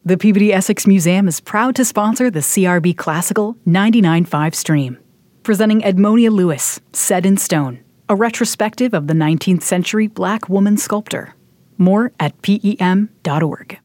The Peabody Essex Museum is proud to sponsor the CRB Classical 99.5 stream, presenting Edmonia Lewis, Set in Stone, a retrospective of the 19th century Black woman sculptor. More at PEM.org.